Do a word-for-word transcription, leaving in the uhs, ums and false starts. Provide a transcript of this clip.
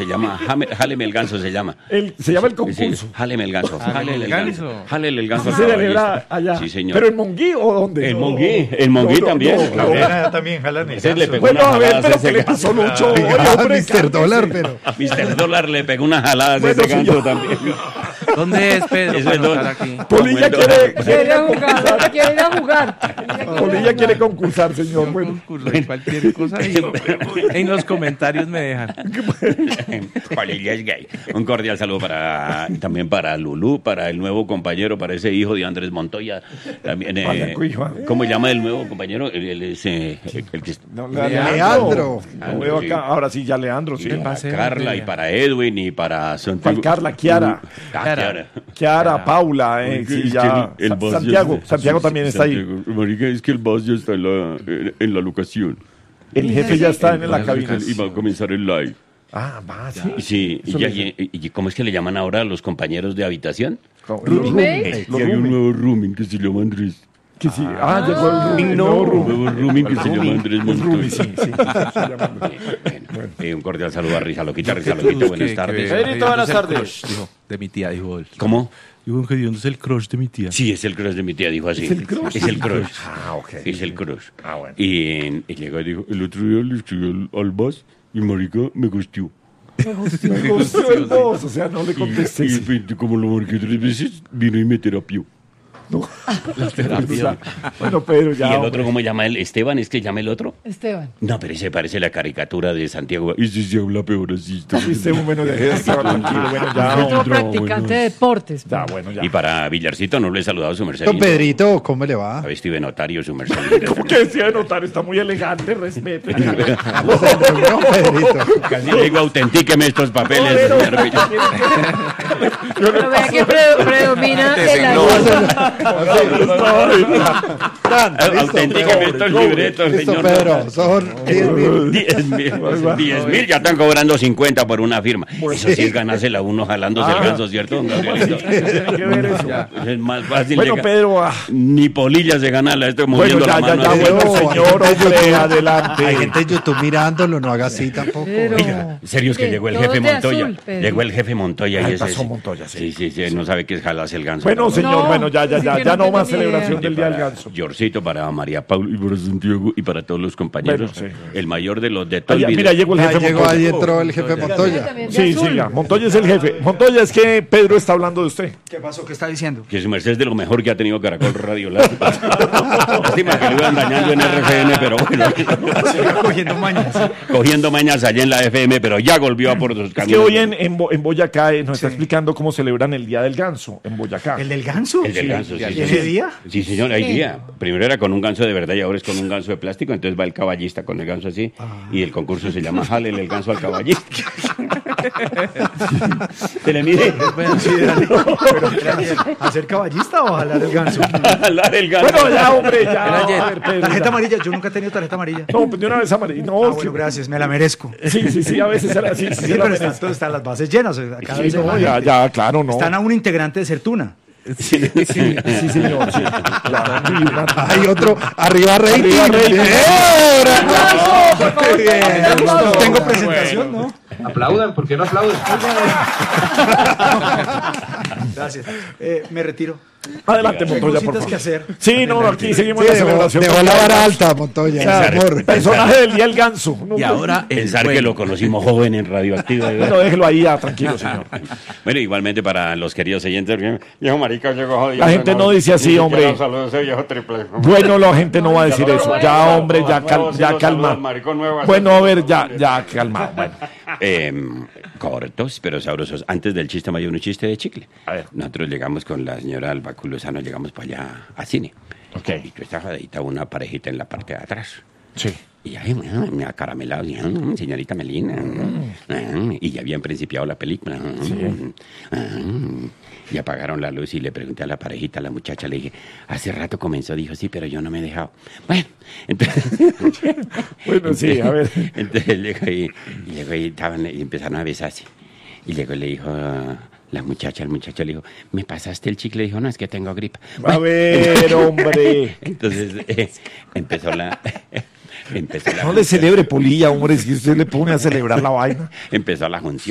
se llama, Jame- Jáleme el ganso se llama. El, se llama el concurso. Sí, Jáleme el ganso. Jáleme el ganso. Jáleme el ganso. ¿Se celebra allá? Sí, señor. ¿Pero en Monguí o dónde? El No. Monguí, el Monguí No, no, también. no, claro. no. Allá también jalan el Ese le ganso. pegó Bueno, una a ver, jalada pero ese ¿qué le ganso. pasó, Lucho? Oye, Ah, hombre, mister Dólar, pero... mister Dólar le pegó una jalada a Bueno, ese ganso señor. también. ¿Dónde es Pedro Eso para es anotar don- aquí? Polilla Como el quiere, dólar. quiere Quiere jugar, concursar. quiere ir a jugar. Polilla quiere concursar, señor. Bueno, Concurso de cualquier cosa ahí. En los comentarios me dejan. Polilla es gay. Un cordial saludo para también para Lulú, para el nuevo compañero, para ese hijo de Andrés Montoya. También, eh, Vaya, hijo. ¿cómo llama el nuevo compañero? Él, él es eh, el que no, Leandro. Lo veo acá. Ahora sí, ya Leandro, sí. y para paseo Carla de- y para Edwin y para Santiago. Para Carla, Kiara. Ah, Kiara. Kiara, Paula, eh, Es sí, que ya. el Sa- boss Santiago, ya- Santiago también está ahí. Santiago, marica, es que el boss ya está en la, en, en la locación. El jefe ya está en la Y cabina. va a comenzar el live. Ah, va, sí. Y sí, y, Eso ya- le- y- y- ¿cómo es que le llaman ahora a los compañeros de habitación? ¿Cómo? ¿Roommate? Los Y hay un rooming. nuevo rooming que se llama Andrés. Que sí. Ah, llegó el rooming. Un el nuevo nuevo rooming. rooming que se llama Andrés El rooming, Montoya. sí, sí. se llama Andrés. Bueno, eh, un cordial saludo a Risa Loquita, Risa Que- Loquita, que- buenas que- tardes. que- Pedrito, buenas que- tardes. crush, dijo, de mi tía, dijo él. ¿Cómo? Dijo que Dios es el crush de mi tía. Sí, es el crush de mi tía, dijo así. ¿Es el crush? Es el crush. Ah, ok. Es el crush. Ah, bueno. Y, y llegó y dijo, el otro día le escribí al, al boss y marica me gustó. Me gustó el boss, o sea, no le Y, contesté. y, y como lo marqué tres veces, vino y me terapió. No. Bueno, Pedro, ya. ¿Y el hombre. otro cómo llama él? ¿Esteban? ¿Es que llama el otro? Esteban. No, pero ese parece la caricatura de Santiago. Ese se habla peor así. Viste, bueno, de Esteban, tranquilo. Bueno, ya. Otro hombre. practicante de deportes. Ya, bueno, ya. Y para Villarcito no le he saludado a su merced. Don Pedrito, ¿cómo le va? A ver, Steven Notario, su merced. ¿Cómo que decía de notar? Está muy elegante, respete. Don Pedrito. Casi le digo, autentíqueme estos papeles, Pero- señor Villar. Pero vea que pre- predomina el Tan, listo, Autentíqueme Pedro. estos libretos, Listo, señor. Pedro, son diez mil. Diez mil, diez mil, ya están cobrando cincuenta por una firma. Eso sí es ganársela a uno jalándose el ganso, ¿cierto, don Gabrielito? Tiene que ver eso. Es más fácil. Bueno, de ga- Pedro, ah, Ni polilla se gana, la estoy bueno, moviendo ya, la ya, mano. ya, así. bueno, Pero señor, hay gente en hombre, YouTube- adelante. Hay gente en YouTube mirándolo, no haga así tampoco. Pero- Oiga, Serio es que Sí, llegó el todos jefe de Montoya. azul, Pedro. Llegó el jefe Montoya y Ay, ese. pasó sí. Montoya, sí. Sí, sí, sí, no sabe qué es jalarse el ganso. Bueno, pero señor, No, bueno, ya, ya, así ya, que ya no no más tengo ni celebración idea. del Día del para Ganso. Yorcito, para María Paula y para Santiago y para todos los compañeros. Bueno, sí. El mayor de los de Ah, todo el ya, video. mira, llegó el ahí jefe llegó, Montoya. ahí entró el jefe Montoya. También de Sí, azul. siga. Montoya es el jefe. Montoya, es que Pedro está hablando de usted. ¿Qué pasó? ¿Qué está diciendo? Que su merced es de lo mejor que ha tenido Caracol Radio. Lástima que lo iban dañando en R F M, pero bueno. Cogiendo mañas. Cogiendo mañas allá en la F M, pero ya volvió a por sus Es que caminos. hoy en, en, Bo- en Boyacá eh, nos está explicando cómo celebran el Día del Ganso en Boyacá. ¿El del ganso? El del ganso, sí. ¿Ese señor. día? Sí, señor, hay Sí. día. Primero era con un ganso de verdad y ahora es con un ganso de plástico. Entonces va el caballista con el ganso así. Y el concurso se llama Jálele el ganso al caballista. ¿Se le mide? Sí, dale. Pero, ¿hacer caballista o jalar el ganso? Jalar el ganso. Bueno, ya, hombre, ya. Era ayer. a ver, Pedro, Tarjeta ya. amarilla, yo nunca he tenido tarjeta amarilla. No, pues de una vez amarilla. No, Ah, es bueno, que- gracias, me la merezco. sí, sí, sí, a veces era así. Sí, Sí, sí, la pero están, merezco. todas- están las bases llenas. o sea, cada Sí, vez hay no, más ya, gente. ya, claro, no. Están a un integrante de Certuna. Sí, sí, señor, sí. Ya, y una- Hay otro, arriba rating. Arriba rating. ¡Eh, Aplauso, por favor, Muy bien, un aplauso. aplauso. Tengo presentación, ¿no? Aplaudan, ¿por qué no aplauden? Gracias. Eh, me retiro. Adelante, Tengo Montoya, por cositas que favor. hacer. Sí, no, aquí seguimos Sí, la dejó, celebración. dejó la vara alta, Montoya. O sea, amor. personaje del Día del Ganso. No, Y ahora el Pensar que juego. lo conocimos joven en Radioactiva. ¿verdad? Bueno, déjelo ahí, ya, tranquilo, señor. Bueno, igualmente para los queridos oyentes, viejo marica llegó jodido. La gente no dice así, ni siquiera hombre. saludos, ese viejo triple. Bueno, la gente no va a decir Ya, eso. bueno, Ya, bueno, hombre, ya, nuevos cal- sí ya los calma. saludos, maricón nuevo, Bueno, así. a ver, ya, ya, calma. Bueno, Eh, cortos, pero sabrosos. Antes del chiste, hay un chiste de chicle. A ver. Nosotros llegamos con la señora Albacu Lozano, llegamos para allá a cine. Ok. Y tú estás jodidita, una parejita en la parte de atrás. sí. Y ahí me acaramelado, y, "Mm, señorita Melina. mm, Y ya habían principiado la película. mm, mm". Y apagaron la luz y le pregunté a la parejita, a la muchacha, le dije, hace rato comenzó, dijo, sí, pero yo no me he dejado. Bueno, entonces... Bueno, sí, a ver. Entonces llegó y, y llegó y, estaban, y empezaron a besarse. Y luego le dijo a la muchacha, el muchacho le dijo, ¿me pasaste el chicle? Le dijo, no, es que tengo gripa. A ver, hombre. Entonces eh, empezó la... empezó la No le celebre, Polilla, hombre, si usted le pone a celebrar la vaina. empezó la junción.